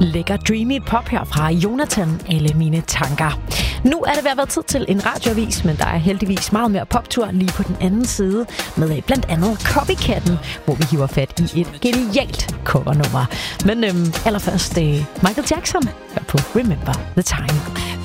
Lækker dreamy pop her fra Jonathan, alle mine tanker. Nu er det ved at være tid til en radioavis, men der er heldigvis meget mere poptur lige på den anden side, med blandt andet Copycatten, hvor vi hiver fat i et genialt covernummer. Men allerførst Michael Jackson her på Remember the Time.